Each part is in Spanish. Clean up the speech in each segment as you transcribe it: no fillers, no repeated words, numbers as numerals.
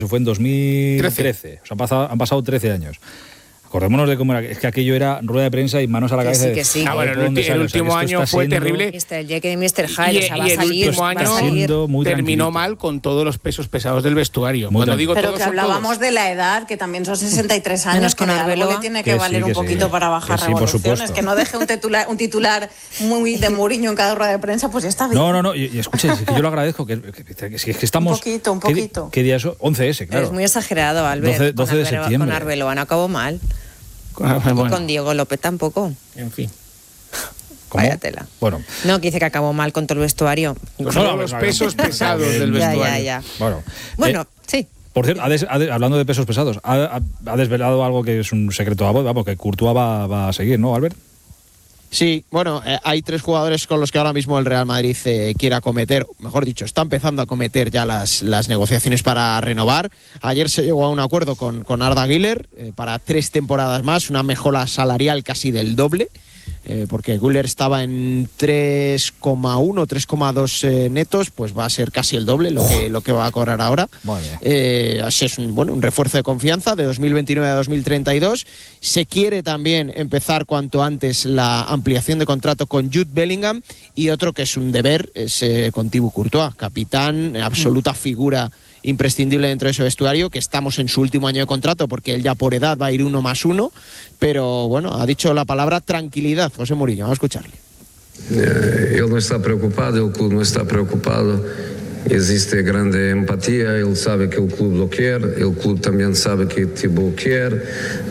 Eso fue en 2013. O sea, han pasado 13 años. Acordémonos de cómo era. Es que aquello era rueda de prensa y manos a la cabeza. Que sí. Bueno, el último año fue terrible. Mr. Jekyll y Mr. Hyde, Y el último año terminó mal con todos los pesos pesados del vestuario. Pero que hablábamos de la edad, que también son 63 años, menos con Arbeloa, le tiene que valer un poquito para bajar revoluciones, que no deje un titular muy de Mourinho en cada rueda de prensa, pues ya está bien. No, y escuche, es que yo lo agradezco, que estamos... Un poquito. ¿Qué día es eso? 11S, claro. Es muy exagerado, Albert. 12 de septiembre. Con Arbeloa no acabó mal. Bueno. Y con Diego López tampoco. En fin. ¿Cómo? Vaya tela. Bueno. No, que dice que acabó mal con todo el vestuario. Son los pesos pesados del vestuario. Ya. Bueno, sí. Por cierto, hablando de pesos pesados, ha desvelado algo que es un secreto a voz, vamos, que Courtois va a seguir, ¿no, Albert? Sí, bueno, hay 3 jugadores con los que ahora mismo el Real Madrid quiere acometer, mejor dicho, está empezando a acometer ya las negociaciones para renovar. Ayer se llegó a un acuerdo con Arda Güler para 3 temporadas más, una mejora salarial casi del doble, porque Güler estaba en 3,1, 3,2 netos, pues va a ser casi el doble lo que va a cobrar ahora. Así es un refuerzo de confianza de 2029 a 2032. Se quiere también empezar cuanto antes la ampliación de contrato con Jude Bellingham, y otro que es un deber es con Thibaut Courtois, capitán, absoluta figura imprescindible dentro de ese vestuario, que estamos en su último año de contrato porque él ya por edad va a ir 1+1, pero bueno, ha dicho la palabra tranquilidad José Mourinho. Vamos a escucharle. Él no está preocupado, el club no está preocupado, existe grande empatía, él sabe que el club lo quiere, el club también sabe que Thibaut quiere,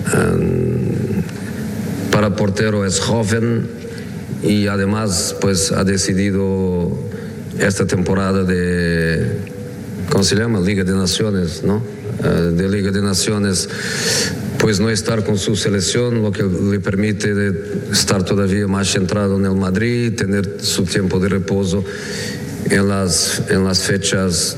para portero es joven y además pues ha decidido esta temporada de... ¿Cómo se llama? Liga de Naciones, ¿no? De Liga de Naciones, pues no estar con su selección, lo que le permite estar todavía más centrado en el Madrid, tener su tiempo de reposo en las fechas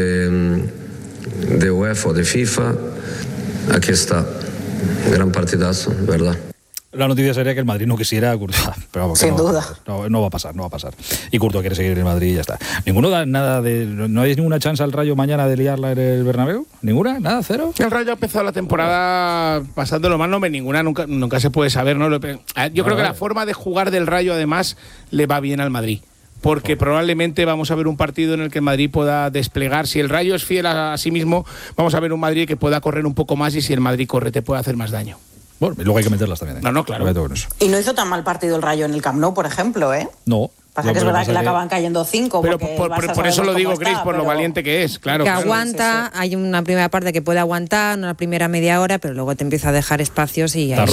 de UEFA o de FIFA. Aquí está, gran partidazo, ¿verdad? La noticia sería que el Madrid no quisiera a Courtois, pero vamos, sin duda. No va a pasar. Y Courtois quiere seguir en el Madrid y ya está. ¿Ninguno da nada no hay ninguna chance al Rayo mañana de liarla en el Bernabéu? ¿Ninguna? ¿Nada? ¿Cero? El Rayo ha empezado la temporada pasándolo mal, no ve ninguna, nunca se puede saber, ¿no? Yo creo que la forma de jugar del Rayo además le va bien al Madrid, porque probablemente vamos a ver un partido en el que el Madrid pueda desplegar. Si el Rayo es fiel a sí mismo, vamos a ver un Madrid que pueda correr un poco más, y si el Madrid corre te puede hacer más daño. Bueno, y luego hay que meterlas también. No, claro. Y no hizo tan mal partido el Rayo en el Camp Nou, por ejemplo, ¿eh? No. Pasa que es verdad que le acaban cayendo 5. Pero por eso lo digo, Chris, por lo valiente que es, claro. Que aguanta, sí. Hay una primera parte que puede aguantar, una primera media hora, pero luego te empieza a dejar espacios y... Te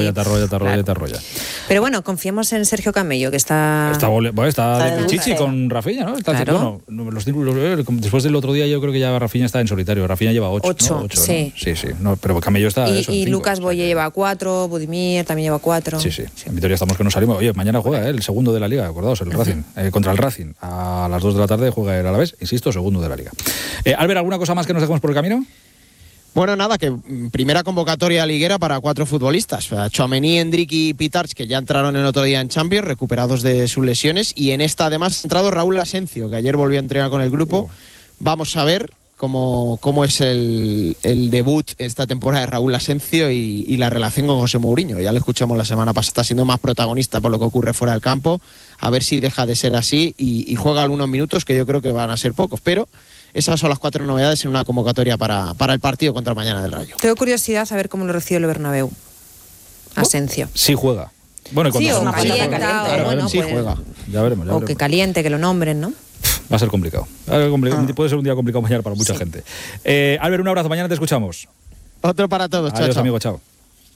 arrolla. Pero bueno, confiemos en Sergio Camello, que está de Pichichi con Rafinha, ¿no? Claro. Bueno, después del otro día yo creo que ya Rafinha está en solitario. Rafinha lleva 8, ¿no? Sí. Sí. No, pero Camello está... Y Lucas Boye lleva 4, Budimir también lleva 4. Sí. En Vitoria estamos que nos salimos. Oye, mañana juega el segundo de la Liga, acordaos, el Racing. Contra el Racing. A las 2 de la tarde juega el Alavés, insisto, segundo de la Liga. Albert, ¿alguna cosa más que nos dejemos por el camino? Bueno, nada, que primera convocatoria liguera para 4 futbolistas. Tchouaméni, Endrick y Pitarch, que ya entraron el otro día en Champions, recuperados de sus lesiones. Y en esta además ha entrado Raúl Asencio, que ayer volvió a entrenar con el grupo. Vamos a ver cómo es el debut esta temporada de Raúl Asencio y la relación con José Mourinho. Ya lo escuchamos la semana pasada, está siendo más protagonista por lo que ocurre fuera del campo. A ver si deja de ser así y juega algunos minutos, que yo creo que van a ser pocos. Pero esas son las 4 novedades en una convocatoria para el partido contra el mañana del Rayo. Tengo curiosidad a ver cómo lo recibe el Bernabéu. Asencio. Sí juega. Bueno, sí, o calienta, caliente, bueno, sí, pues, juega. Ya veremos. O que caliente, que lo nombren, ¿no? Va a ser complicado. Puede ser un día complicado mañana para mucha gente. Albert, un abrazo. Mañana te escuchamos. Otro para todos. Adiós, chao. amigo. Chao.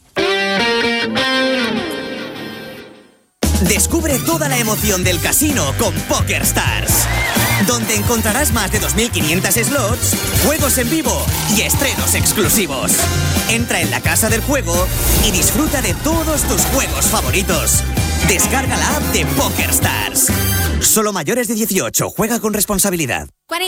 Descubre toda la emoción del casino con PokerStars, donde encontrarás más de 2.500 slots, juegos en vivo y estrenos exclusivos. Entra en la casa del juego y disfruta de todos tus juegos favoritos. Descarga la app de PokerStars. Solo mayores de 18. Juega con responsabilidad.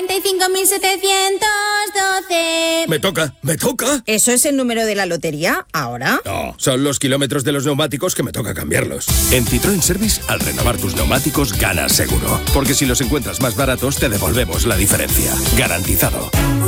45.712. Me toca. ¿Eso es el número de la lotería ahora? No, son los kilómetros de los neumáticos que me toca cambiarlos. En Citroën Service, al renovar tus neumáticos, ganas seguro. Porque si los encuentras más baratos, te devolvemos la diferencia. Garantizado.